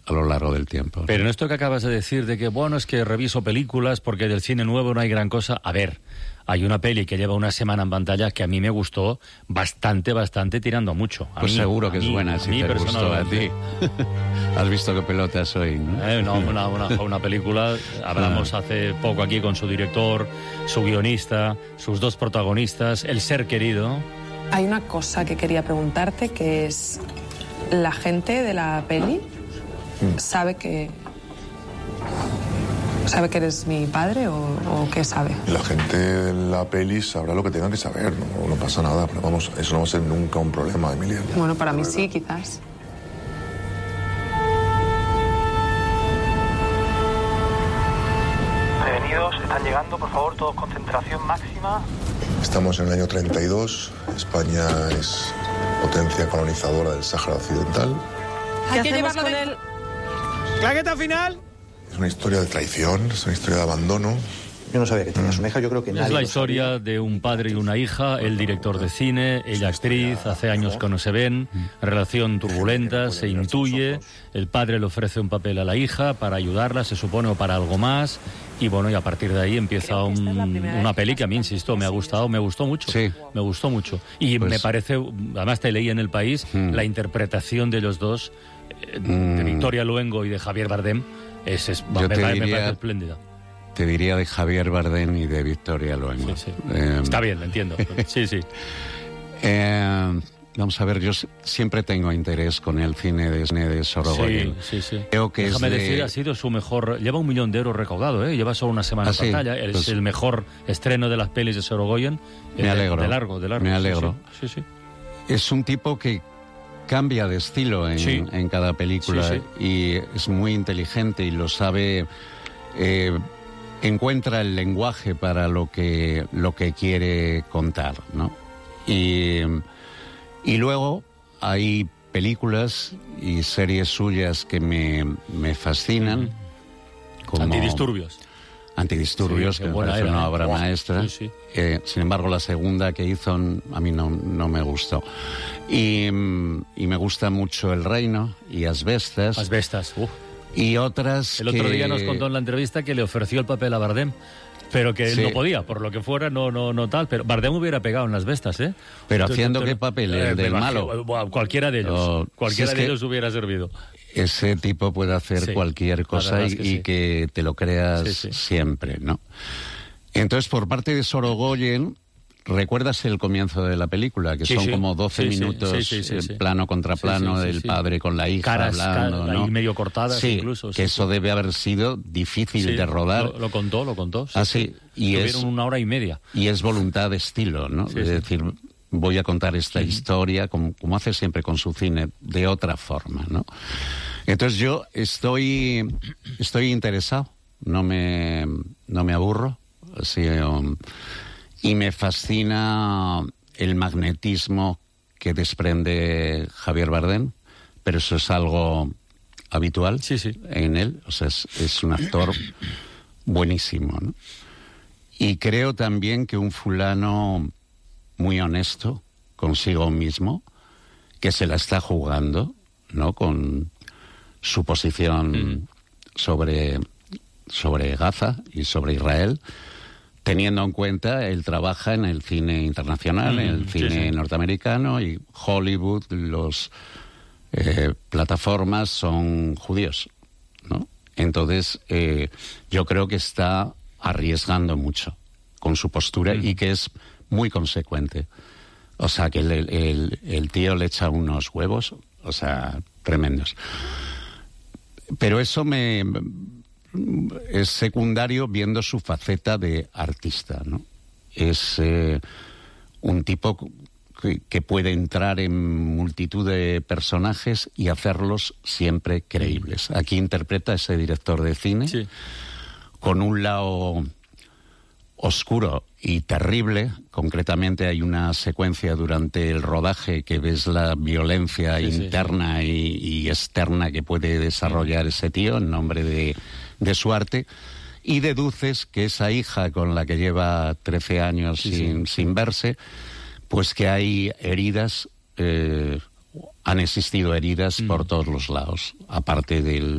a lo largo del tiempo. Pero en esto que acabas de decir de que, bueno, es que reviso películas porque del cine nuevo no hay gran cosa. A ver, hay una peli que lleva una semana en pantalla que a mí me gustó bastante, tirando a mucho. Pues seguro que es buena si te gustó a ti. ¿Has visto qué pelota soy? No, una película, hablamos hace poco aquí con su director, su guionista, sus dos protagonistas, El ser querido. Hay una cosa que quería preguntarte, que es, ¿la gente de la peli sabe que eres mi padre o qué sabe? La gente de la peli sabrá lo que tengan que saber, no pasa nada, pero vamos, eso no va a ser nunca un problema, Emilia. Bueno, para mí sí, quizás. Prevenidos, están llegando, por favor, todos concentración máxima. Estamos en el año 32, España es potencia colonizadora del Sáhara Occidental. Hay que llevarlo con él. ¿Claqueta final? Es una historia de traición, es una historia de abandono. Yo no sabía que tenías una hija, yo creo que nadie. Es la historia de un padre y una hija, el director de cine, ella actriz, hace años que no se ven, relación turbulenta, se intuye, el padre le ofrece un papel a la hija para ayudarla, se supone, o para algo más, y bueno, y a partir de ahí empieza una peli que a mí, insisto, me gustó mucho. Sí. Me gustó mucho. Y pues, me parece, además te leí en El País, la interpretación de los dos, de Victoria Luengo y de Javier Bardem, me parece espléndida. Te diría de Javier Bardem y de Victoria Luengo. Sí. Está bien, lo entiendo. Sí. Vamos a ver, yo siempre tengo interés con el cine de Sorogoyen. Sí. Creo que déjame decir, ha sido su mejor... Lleva 1 millón de euros recaudado, ¿eh? Lleva solo una semana en pantalla. Es el mejor estreno de las pelis de Sorogoyen. Me alegro. De largo. Me alegro. Sí. Es un tipo que cambia de estilo en cada película y es muy inteligente y lo sabe... encuentra el lenguaje para lo que quiere contar, ¿no? Y luego hay películas y series suyas que me fascinan. Como Antidisturbios, que me parece una obra maestra. Sí. Sin embargo, la segunda que hizo a mí no me gustó. Y me gusta mucho El Reino y Asbestas. Y otras. El otro día nos contó en la entrevista que le ofreció el papel a Bardem, pero que él no podía, por lo que fuera, no tal. Pero Bardem hubiera pegado en Las Bestas, ¿eh? ¿Pero haciendo qué papel? ¿El del malo? Cualquiera de ellos. Cualquiera de ellos hubiera servido. Ese tipo puede hacer cualquier cosa y que te lo creas siempre, ¿no? Entonces, por parte de Sorogoyen... ¿Recuerdas el comienzo de la película? Que son como 12 minutos, plano contra plano, del padre con la hija caras, hablando, ¿no? Ahí medio cortadas incluso. Que eso debe haber sido difícil de rodar. Lo contó. Y tuvieron 1 hora y media. Y es voluntad de estilo, ¿no? Es decir, voy a contar esta historia, como hace siempre con su cine, de otra forma, ¿no? Entonces yo estoy interesado, no me aburro, así... y me fascina el magnetismo que desprende Javier Bardem, pero eso es algo habitual en él. O sea, es un actor buenísimo, ¿no? Y creo también que un fulano muy honesto consigo mismo, que se la está jugando, ¿no? Con su posición sobre Gaza y sobre Israel, teniendo en cuenta, él trabaja en el cine internacional, en el cine norteamericano, y Hollywood, los plataformas son judíos, ¿no? Entonces, yo creo que está arriesgando mucho con su postura y que es muy consecuente. O sea, que el tío le echa unos huevos, o sea, tremendos. Pero eso es secundario viendo su faceta de artista, ¿no? Es un tipo que puede entrar en multitud de personajes y hacerlos siempre creíbles. Aquí interpreta a ese director de cine con un lado oscuro y terrible. Concretamente hay una secuencia durante el rodaje que ves la violencia interna y externa que puede desarrollar ese tío en nombre de su arte, y deduces que esa hija con la que lleva 13 años sin verse, pues que hay heridas, han existido heridas por todos los lados, aparte del